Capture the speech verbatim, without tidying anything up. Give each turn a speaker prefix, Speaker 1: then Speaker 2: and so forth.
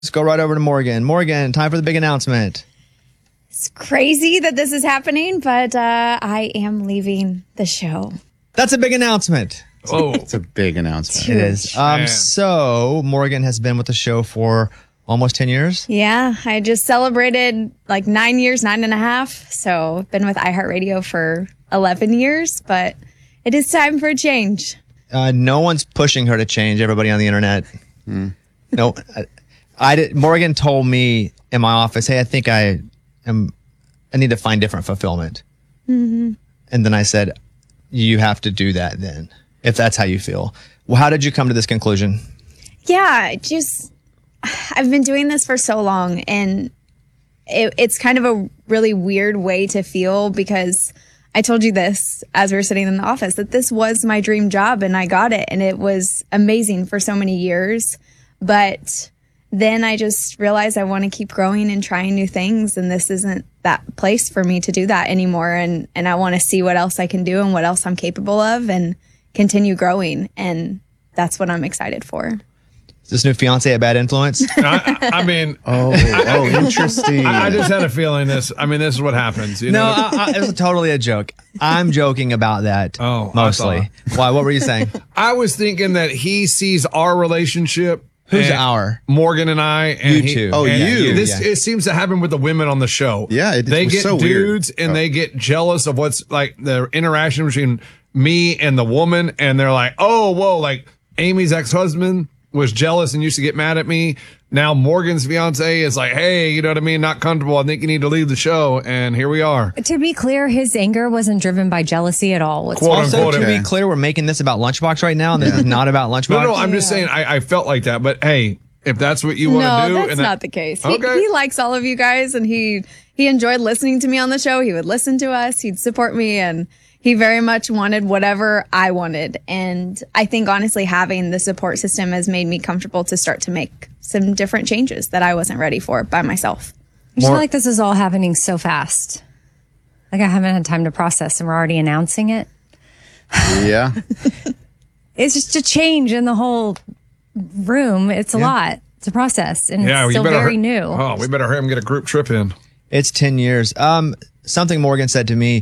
Speaker 1: Let's go right over to Morgan. Morgan, time for the big announcement.
Speaker 2: It's crazy that this is happening, but uh, I am leaving the show.
Speaker 1: That's a big announcement.
Speaker 3: Oh,
Speaker 4: It's a big announcement.
Speaker 1: It is. Um,
Speaker 3: Man.
Speaker 1: so Morgan has been with the show for almost ten years.
Speaker 2: Yeah, I just celebrated like nine years, nine and a half. So I've been with iHeartRadio for eleven years, but it is time for a change.
Speaker 1: Uh, no one's pushing her to change. Everybody on the internet. No, I, I did. Morgan told me in my office, "Hey, I think I am. I need to find different fulfillment." And then I said, "You have to do that then, if that's how you feel." Well, how did you come to this conclusion?
Speaker 2: Yeah, just I've been doing this for so long, and it, it's kind of a really weird way to feel because I told you this as we were sitting in the office that this was my dream job and I got it and it was amazing for so many years. But then I just realized I want to keep growing and trying new things, and this isn't that place for me to do that anymore. And, and I want to see what else I can do and what else I'm capable of and continue growing. And that's what I'm excited for.
Speaker 1: Is this new fiance a bad influence?
Speaker 3: I, I mean,
Speaker 4: Oh, oh, interesting.
Speaker 3: I, I just had a feeling this. I mean, this is what happens. You
Speaker 1: No,
Speaker 3: know?
Speaker 1: I, I, it was totally a joke. I'm joking about that
Speaker 3: Oh, I
Speaker 1: mostly. Why? What were you saying?
Speaker 3: I was thinking that he sees our relationship.
Speaker 1: Who's
Speaker 3: and
Speaker 1: our?
Speaker 3: Morgan and I. And
Speaker 1: You
Speaker 3: he-
Speaker 1: two.
Speaker 4: Oh,
Speaker 3: and
Speaker 4: you.
Speaker 3: This
Speaker 1: Yeah.
Speaker 3: it seems to happen with the women on the show.
Speaker 4: Yeah, it-
Speaker 3: they
Speaker 4: it was
Speaker 3: get
Speaker 4: so weird.
Speaker 3: dudes and
Speaker 4: Oh.
Speaker 3: they get jealous of what's like the interaction between me and the woman, and they're like, "Oh, whoa!" Like Amy's ex-husband was jealous and used to get mad at me. Now Morgan's fiance is like, "Hey, you know what I mean? Not comfortable. I think you need to leave the show." And here we are.
Speaker 5: To be clear, his anger wasn't driven by jealousy at all. It's
Speaker 3: Quote
Speaker 1: Also,
Speaker 3: unquote.
Speaker 1: to
Speaker 4: okay.
Speaker 1: be clear, we're making this about Lunchbox right now, and this is not about Lunchbox.
Speaker 3: No, no, I'm just saying I, I felt like that, but hey, if that's what you want to
Speaker 2: No,
Speaker 3: do,
Speaker 2: that's
Speaker 3: and that-
Speaker 2: not the case. He,
Speaker 3: Okay.
Speaker 2: he likes all of you guys, and he he enjoyed listening to me on the show. He would listen to us. He'd support me, and he very much wanted whatever I wanted. And I think honestly, having the support system has made me comfortable to start to make some different changes that I wasn't ready for by myself.
Speaker 5: I just feel like this is all happening so fast. Like I haven't had time to process, and we're already announcing it.
Speaker 4: Yeah.
Speaker 5: It's just a change in the whole room. It's a lot. It's a process, and
Speaker 3: yeah,
Speaker 5: it's
Speaker 3: you
Speaker 5: still
Speaker 3: better
Speaker 5: very
Speaker 3: hur-
Speaker 5: new.
Speaker 3: Oh, we better hurry him get a group trip in.
Speaker 1: It's ten years. Um, something Morgan said to me